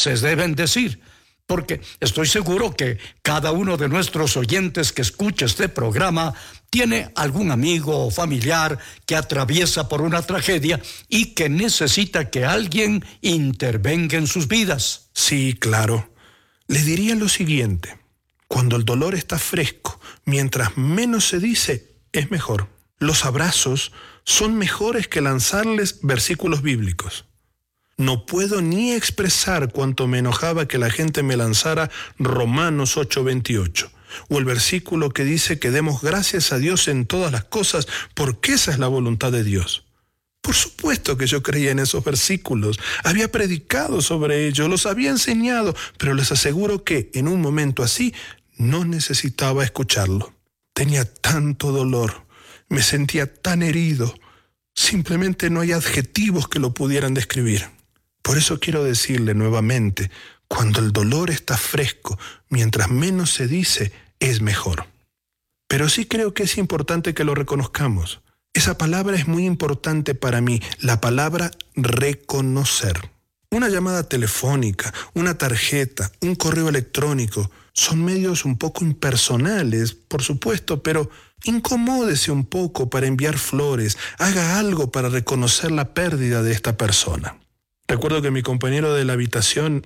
se deben decir, porque estoy seguro que cada uno de nuestros oyentes que escucha este programa tiene algún amigo o familiar que atraviesa por una tragedia y que necesita que alguien intervenga en sus vidas. Sí, claro. Les diría lo siguiente: cuando el dolor está fresco, mientras menos se dice, es mejor. Los abrazos son mejores que lanzarles versículos bíblicos. No puedo ni expresar cuánto me enojaba que la gente me lanzara Romanos 8:28, o el versículo que dice que demos gracias a Dios en todas las cosas, porque esa es la voluntad de Dios. Por supuesto que yo creía en esos versículos, había predicado sobre ellos, los había enseñado, pero les aseguro que en un momento así no necesitaba escucharlo. Tenía tanto dolor, me sentía tan herido, simplemente no hay adjetivos que lo pudieran describir. Por eso quiero decirle nuevamente, cuando el dolor está fresco, mientras menos se dice, es mejor. Pero sí creo que es importante que lo reconozcamos. Esa palabra es muy importante para mí, la palabra reconocer. Una llamada telefónica, una tarjeta, un correo electrónico, son medios un poco impersonales, por supuesto, pero incomódese un poco para enviar flores, haga algo para reconocer la pérdida de esta persona. Recuerdo que mi compañero de habitación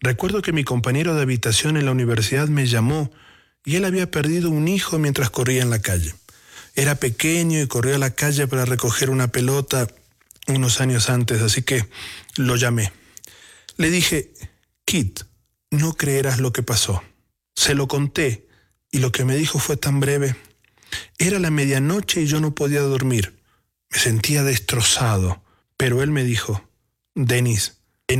en la universidad me llamó y él había perdido un hijo mientras corría en la calle. Era pequeño y corrió a la calle para recoger una pelota unos años antes, así que lo llamé. Le dije: Kit, no creerás lo que pasó. Se lo conté y lo que me dijo fue tan breve. Era la medianoche y yo no podía dormir. Me sentía destrozado, pero él me dijo: Denis,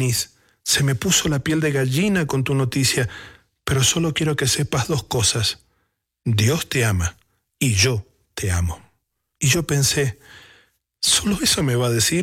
se me puso la piel de gallina con tu noticia, pero solo quiero que sepas dos cosas. Dios te ama y yo te amo. Y yo pensé, ¿solo eso me va a decir?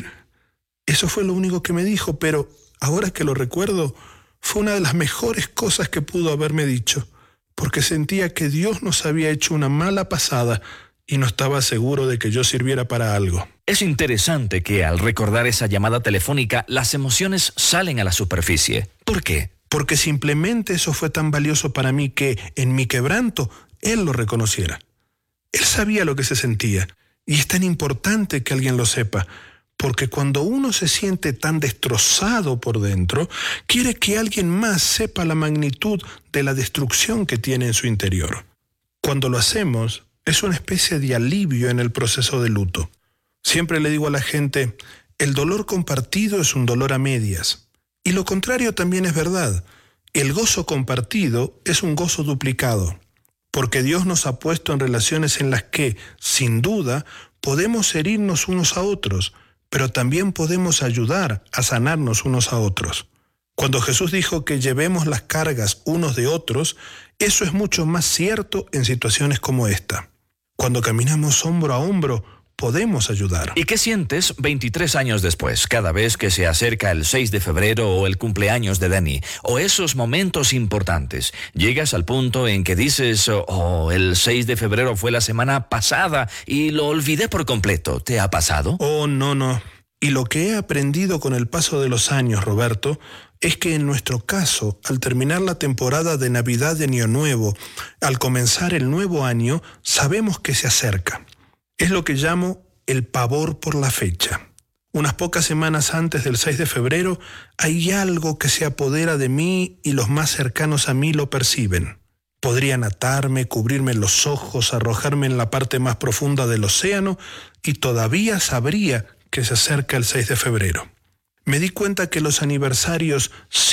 Eso fue lo único que me dijo, pero ahora que lo recuerdo, fue una de las mejores cosas que pudo haberme dicho, porque sentía que Dios nos había hecho una mala pasada y no estaba seguro de que yo sirviera para algo. Es interesante que al recordar esa llamada telefónica, las emociones salen a la superficie. ¿Por qué? Porque simplemente eso fue tan valioso para mí que, en mi quebranto, Él lo reconociera. Él sabía lo que se sentía, y es tan importante que alguien lo sepa, porque cuando uno se siente tan destrozado por dentro, quiere que alguien más sepa la magnitud de la destrucción que tiene en su interior. Cuando lo hacemos, es una especie de alivio en el proceso de luto. Siempre le digo a la gente, el dolor compartido es un dolor a medias. Y lo contrario también es verdad. El gozo compartido es un gozo duplicado. Porque Dios nos ha puesto en relaciones en las que, sin duda, podemos herirnos unos a otros, pero también podemos ayudar a sanarnos unos a otros. Cuando Jesús dijo que llevemos las cargas unos de otros, eso es mucho más cierto en situaciones como esta. Cuando caminamos hombro a hombro, podemos ayudar. ¿Y qué sientes 23 años después, cada vez que se acerca el 6 de febrero o el cumpleaños de Dani, o esos momentos importantes? ¿Llegas al punto en que dices, el 6 de febrero fue la semana pasada y lo olvidé por completo? ¿Te ha pasado? No. Y lo que he aprendido con el paso de los años, Roberto, es que en nuestro caso, al terminar la temporada de Navidad de Año Nuevo, al comenzar el nuevo año, sabemos que se acerca. Es lo que llamo el pavor por la fecha. Unas pocas semanas antes del 6 de febrero, hay algo que se apodera de mí y los más cercanos a mí lo perciben. Podrían atarme, cubrirme los ojos, arrojarme en la parte más profunda del océano y todavía sabría que se acerca el 6 de febrero. Me di cuenta que los aniversarios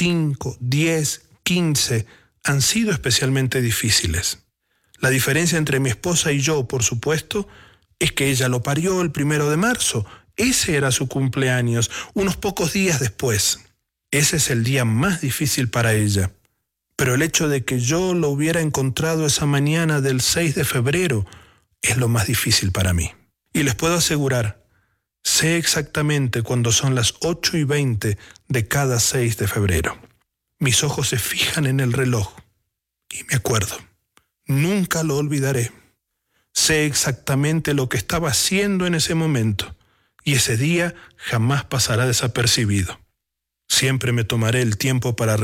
5, 10, 15 han sido especialmente difíciles. La diferencia entre mi esposa y yo, por supuesto, es que ella lo parió el 1 de marzo. Ese era su cumpleaños, unos pocos días después. Ese es el día más difícil para ella. Pero el hecho de que yo lo hubiera encontrado esa mañana del 6 de febrero es lo más difícil para mí. Y les puedo asegurar, sé exactamente cuándo son las 8:20 de cada 6 de febrero. Mis ojos se fijan en el reloj y me acuerdo. Nunca lo olvidaré. Sé exactamente lo que estaba haciendo en ese momento y ese día jamás pasará desapercibido. Siempre me tomaré el tiempo para